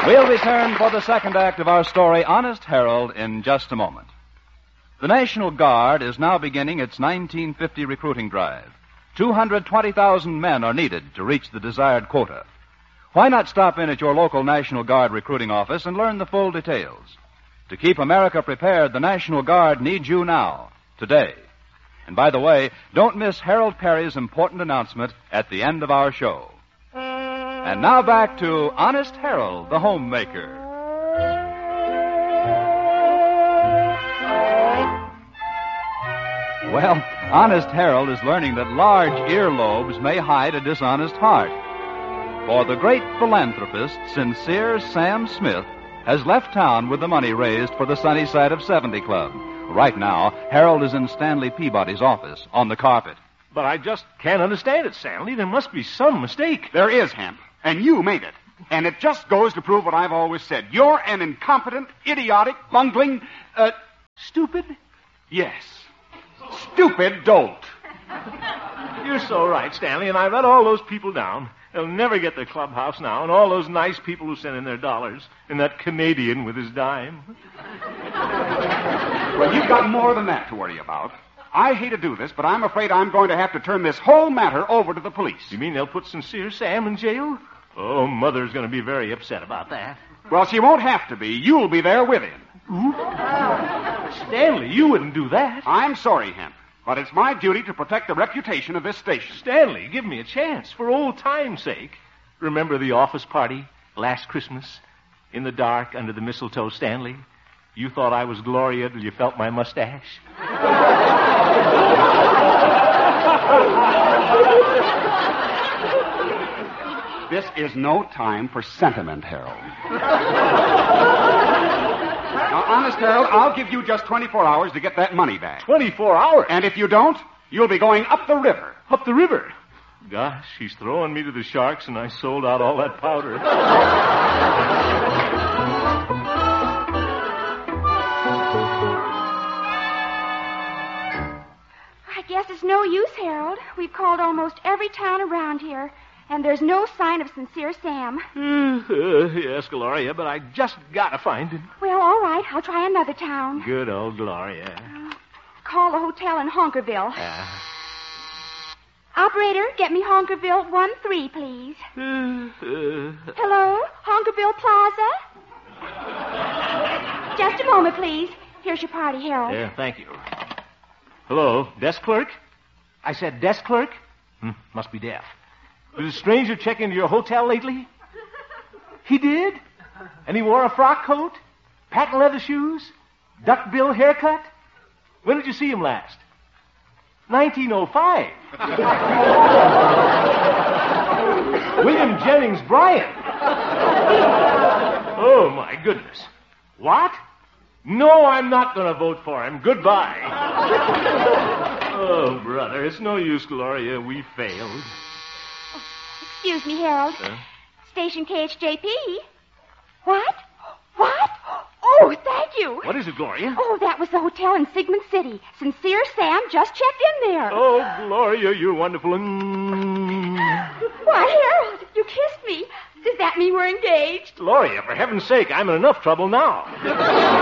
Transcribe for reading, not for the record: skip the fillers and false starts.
We'll return for the second act of our story, Honest Harold, in just a moment. The National Guard is now beginning its 1950 recruiting drive. 220,000 men are needed to reach the desired quota. Why not stop in at your local National Guard recruiting office and learn the full details? To keep America prepared, the National Guard needs you now, today. And by the way, don't miss Harold Perry's important announcement at the end of our show. And now back to Honest Harold, the homemaker. Well, Honest Harold is learning that large earlobes may hide a dishonest heart. For the great philanthropist, Sincere Sam Smith, has left town with the money raised for the Sunny Side of 70 Club. Right now, Harold is in Stanley Peabody's office on the carpet. But I just can't understand it, Stanley. There must be some mistake. There is, Hemp, and you made it. And it just goes to prove what I've always said. You're an incompetent, idiotic, bungling, Stupid? yes, stupid dolt. You're so right, Stanley, and I let all those people down. They'll never get their clubhouse now, and all those nice people who sent in their dollars, and that Canadian with his dime. Well, you've got more than that to worry about. I hate to do this, but I'm afraid I'm going to have to turn this whole matter over to the police. You mean they'll put Sincere Sam in jail? Oh, Mother's going to be very upset about that. Well, she won't have to be. You'll be there with him. Stanley, you wouldn't do that. I'm sorry, Hemp, but it's my duty to protect the reputation of this station. Stanley, give me a chance, for old time's sake. Remember the office party last Christmas? In the dark, under the mistletoe, Stanley? You thought I was Gloria till you felt my mustache? This is no time for sentiment, Harold. Now, honest, Harold, I'll give you just 24 hours to get that money back. 24 hours? And if you don't, you'll be going up the river. Up the river? Gosh, he's throwing me to the sharks, and I sold out all that powder. I guess it's no use, Harold. We've called almost every town around here, and there's no sign of Sincere Sam. Yes, Gloria, but I just gotta find him. Well, all right. I'll try another town. Good old Gloria. Call the hotel in Honkerville. Operator, get me Honkerville 1-3, please. Hello? Honkerville Plaza? Just a moment, please. Here's your party, Harold. Yeah, thank you. Hello, desk clerk? I said desk clerk? Must be deaf. Did a stranger check into your hotel lately? He did? And he wore a frock coat? Patent leather shoes? Duckbill haircut? When did you see him last? 1905. William Jennings Bryan. Oh, my goodness. What? No, I'm not going to vote for him. Goodbye. Oh, brother, it's no use, Gloria. We failed. Excuse me, Harold. Station KHJP. What? What? Oh, thank you. What is it, Gloria? Oh, that was the hotel in Sigmund City. Sincere Sam just checked in there. Oh, Gloria, you're wonderful. Why, Harold, you kissed me. Does that mean we're engaged? Gloria, for heaven's sake, I'm in enough trouble now.